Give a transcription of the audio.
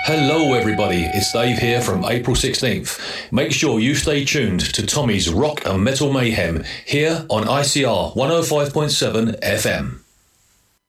Hello, everybody. It's Dave here from April 16th. Make sure you stay tuned to Tommy's Rock and Metal Mayhem here on ICR 105.7 FM.